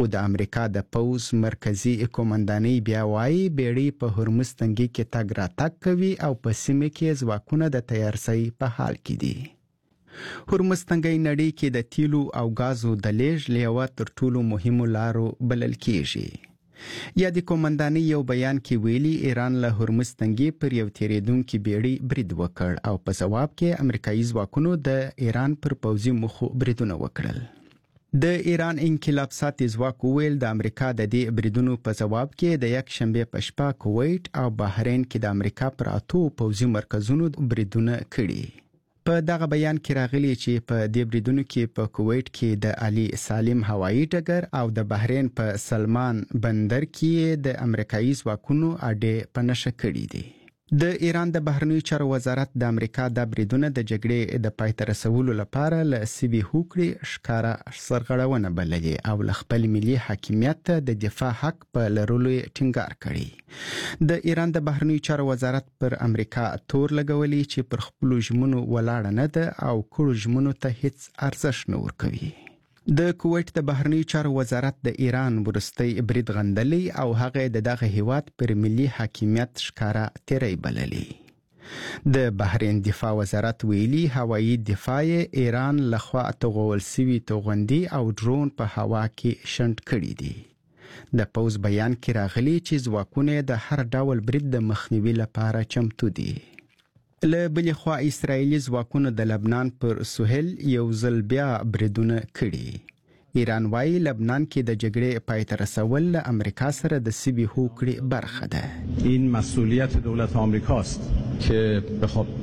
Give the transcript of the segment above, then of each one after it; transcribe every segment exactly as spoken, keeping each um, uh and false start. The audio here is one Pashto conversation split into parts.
خو د امریکا د پوز مرکزی قومندانۍ بیا وایي بیړۍ په هرمز تنګي کې تګ راتګ کوي او په سیمه کې ځواکونه د تیارسۍ په حال کې دي. هرمز تنګي نړۍ کې د تیلو او غازو د لیږد لیوه تر ټولو مهمو لارو بلل کیږي. یا د قومندانۍ یو بیان کې ویلي ایران له هرمز تنګي پر یو تیریدونکي بیړۍ برید وکړ او په ځواب کې امریکایي ځواکونو د ایران پر پوځي موخو بریدونه وکړل. د ایران انقلاب ساتي ځواک ویل د امریکا د دې بریدونو په ځواب کې د یک شنبه په شپه کویت او بحرین کې د امریکا پر اتو پوځي مرکزونو بریدونه کړي. په دغه بیان کې راغلي چې په دې بریدونو کې په کویت کې د علي سالم هوایي ډګر او د بحرین په سلمان بندر کې د امریکایي ځواکونو اډې په نښه کړي دي. د ایران د بهرنیو چارو وزارت د امریکا د بریدونه د جګړې د پای ته رسولو لپاره له سیبي هوکړې ښکاره سرغړونه بللې او له خپل ملي حاکمیت د دفاع حق په لرلو ټینګار کړي. د ایران د بهرنیو چارو وزارت پر امریکا تور لګولي چې پر خپل ژمنو ولاړ نه ده او کړو ژمنو ته هیڅ ارزښت نه ورکوي. د کویت د بهرنیو چارو وزارت د ایران ورستی برید غندلی او هغه د دغه هیواد پر ملي حاکمیت ښکاره تیری بللی. د بحرین دفاع وزارت ویلي هوایي دفاع ایران لخوا توغول سوي توغندي او ډرون په هوا کې شنډ کړي دي. د پوز بیان کې راغلي چې ځواکونه د هر ډول برید د مخنیوي لپاره چمتو دي. له بلې خوا اسرائیلي ځواکونو د لبنان پر سهیل یو ځل بیا بریدونه کړي. ایران وايي لبنان کې د جګړې پای ته رسول له امریکا سره د سیبي هوکړې برخه ده. این مسئولیت دولت آمریکاست که بخواد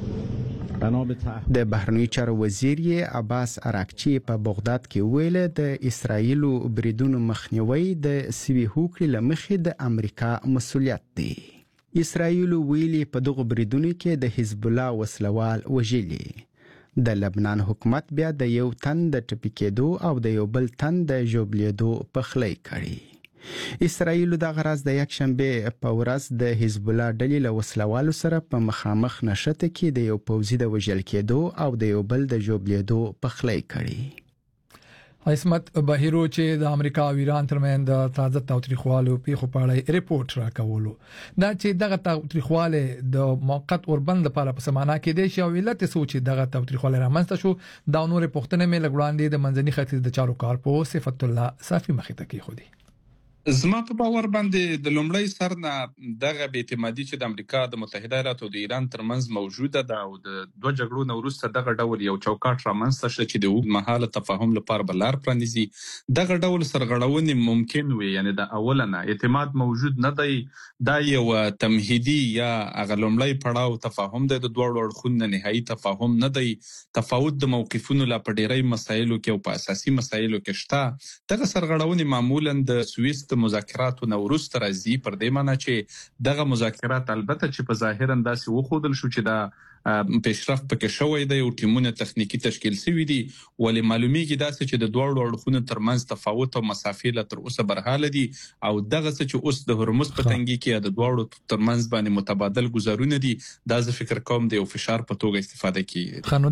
د بهرنیو چارو وزیر عباس اراکچي په بغداد کې ویل د اسرایلو بریدونو مخنیوي د سیبي هوکړې له مخې د امریکا مسؤلیت دی. اسرائیل ویلي په دغه بریدونو کې د حزب الله وسلوال وژلي. د لبنان حکومت بیا د یو تن د ټپي کېدو او د یو بل تن د ژوبلېدو پخلی کړي. اسرائیل د غرض د یک شنبه په ورځ د حزب الله ډلې له وسلوالو سره په مخامخ نشته کې د یو پوځي د وژل کېدو او د یو بل د ژوبلېدو پخلی کړي. عصمت بهیرو چې د امریکا او ایران ترمنځ د تازه تاوتریخوالو پیښو په اړه ریپورت راکولو دا چې دغه تاوتریخواله د موقت اوربند لپاره په سمانه کې دی چې علت سوچ دغه تاوتریخواله رامنځته شو دا نور پښتنه مې لګوړاندې د منځني ختیځ د چارو کارپو صفت الله صافي مخې ته کې خودي. زما په باور باندې د لومړی سر نه دغه بې اعتمادي چې د امریکا د متحده ایالاتو او د ایران ترمنځ موجوده ده او د دوه جګړو نه وروسته دغه ډول یو چوکاټ رامنځته شو چې د اوږدمهاله تفاهم لپاره به لار پرانیزي. دغه ډول سرغړونې ممکن وي، یعنی د اوله نه اعتماد موجود نه دی. دا یو تمهیدي یا هغه لومړی پړاو تفاهم دی، د دواړو اړخونو نهایي تفاهم نه دی. تفاوت د موقفونو لا په ډیری مسایلو کې او په اساسي مسایلو کې شته. دغه سرغړونې معمولا د سویس مذاکراتو نه وروسته راځي، پر دې معنی چې دغه مذاکرات البته چې په ظاهرا داسې وښودل شو چې دا پیشرفت پکې شوی دی او ټیمونه تخنیکی تشکیل شوي دي، ولې معلومیږي داسې چې د دواړو اړخونو ترمنځ تفاوت او مسافې لا تر اوسه برحاله دي او دغه څه چې اوس د هرمز په تنګي کې د دواړو ترمنځ باندې متبادل گزارونه دي، دا زه فکر کوم د یو فشار په توګه استفاده کیږي. خنو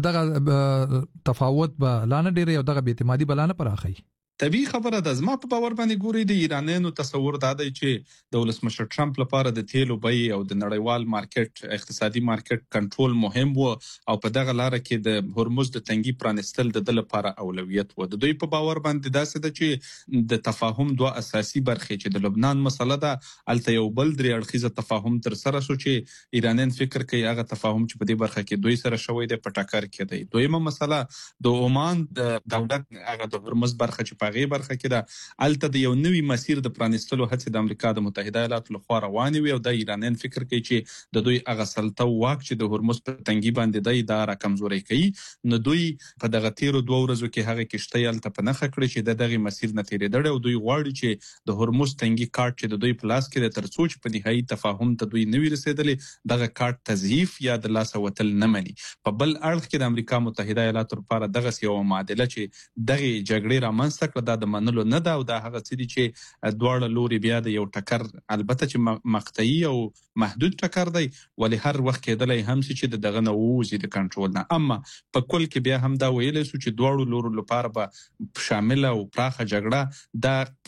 دغه تفاوت به لانه ډیره او دغه بې اعتمادي بلانه پراخي. طبیعي خبره ده. زما په باور باندې ګوري د ایرانیانو تصور دا دی چې د ولسمشر ټرمپ لپاره د تیلو بیې او د نړیوال مارکیټ اقتصادي مارکیټ کنټرول مهم و او په دغه لار کې د هرمز د تنګي پرانستل د د لپاره اولویت و. د دوی په باور باندې داسې ده چې د تفاهم دوه اساسي برخې چې د لبنان مسله ده، الته یو بل درې اړخیزه تفاهم تر سره شو چې ایرانیان فکر کوي هغه تفاهم چې په دې برخه کې دوی سره شوی دی په ټکر کې دی. دویمه مسله د عمان د دولت هغه د هرمز برخه چې هغه برخه کې ده، الته د یو نوي مسیر د پرانستلو هڅې د امریکا د متحده ایالاتو لخوا روانې وي او د ایرانیان فکر کوي چې د دوی هغه سلطه واک چې د هرمز په تنګي باندې دی دا را کمزوري کوي. نو دوی په دغه تیرو دوه ورځو کې هغه کشته الته په نخښه کړې چې د دغه مسیر نه تیرېدل او دوی غواړي چې د هرمز تنګي کارت چې د دوی په لاس کې د تر څو په نهایي تفاهم ته دوی نوي رسیدلې دغه کارت تضعیف یا د لاس وتل نه مني. په بل اړخ کې د امریکا متحده ایالاتو لپاره دغه یو معادله چې دغه جګړې رامنځته کړه دا د منلو نه ده او دا هغه څه دي چې دواړه لوري بیا د یو ټکر، البته چې مقطعي او محدود ټکر دی، ولې هر وخت کېدلی هم چې د دغه نه ووځي د کنټرول نه. اما په کل کې بیا هم دا ویلی شو چې دواړو لورو لپاره به شامله او پراخه جګړه دا